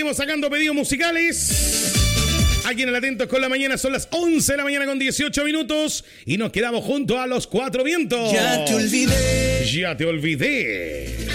vamos sacando pedidos musicales. Aquí en el Atentos con la Mañana son las 11 de la mañana con 18 minutos y nos quedamos junto a los cuatro vientos. Ya te olvidé. Ya te olvidé.